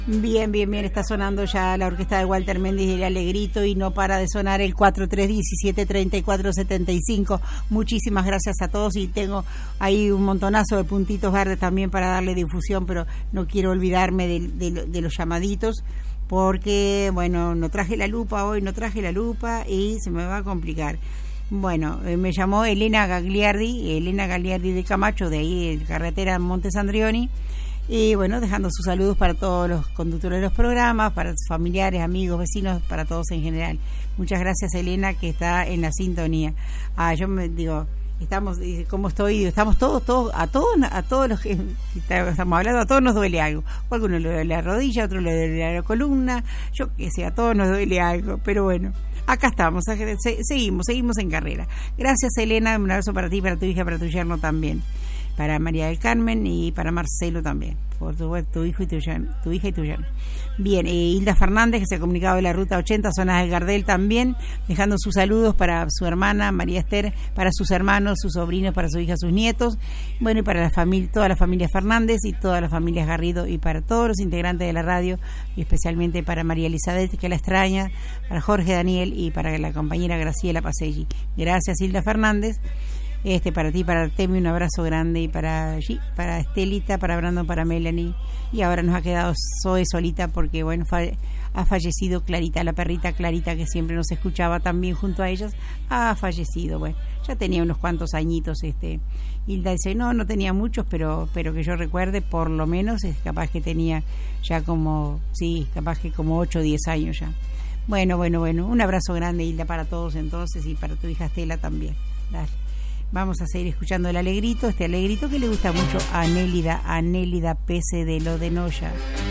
Bien, está sonando ya la orquesta de Walter Méndez y el Alegrito, y no para de sonar el 4317-3475. Muchísimas gracias a todos, y tengo ahí un montonazo de puntitos verdes también para darle difusión, pero no quiero olvidarme de los llamaditos, porque, bueno, no traje la lupa y se me va a complicar. Bueno, me llamó Elena Gagliardi de Camacho, de ahí de carretera Montes Andrioni. Y bueno, dejando sus saludos para todos los conductores de los programas, para sus familiares, amigos, vecinos, para todos en general. Muchas gracias, Elena, que está en la sintonía. Yo me digo, estamos, ¿cómo estoy? Estamos todos, a todos los que estamos hablando, a todos nos duele algo. O a alguno le duele la rodilla, a otro le duele la columna, yo qué sé, a todos nos duele algo, pero bueno. Acá estamos, seguimos en carrera. Gracias, Elena, un abrazo para ti, para tu hija, para tu yerno también. Para María del Carmen y para Marcelo también, por tu hijo y tu hija y tu yerno. Bien, Hilda Fernández, que se ha comunicado de la Ruta 80, zonas del Gardel también, dejando sus saludos para su hermana María Esther, para sus hermanos, sus sobrinos, para su hija, sus nietos, bueno, y para toda la familia Fernández y todas las familias Garrido, y para todos los integrantes de la radio, y especialmente para María Elizabeth, que la extraña, para Jorge Daniel y para la compañera Graciela Paselli. Gracias, Hilda Fernández. Para ti, para Artemio, un abrazo grande, y para Estelita, para Brandon, para Melanie, y ahora nos ha quedado Zoe solita porque, bueno, ha fallecido Clarita, la perrita Clarita, que siempre nos escuchaba también junto a ellas, ha fallecido. Bueno, ya tenía unos cuantos añitos. Hilda dice, no tenía muchos, pero que yo recuerde, por lo menos, capaz que tenía ya capaz que como 8 o 10 años ya. Bueno, un abrazo grande, Hilda, para todos entonces, y para tu hija Estela también. Dale. Vamos a seguir escuchando el Alegrito, Alegrito que le gusta mucho a Nélida Pese de lo de Noya.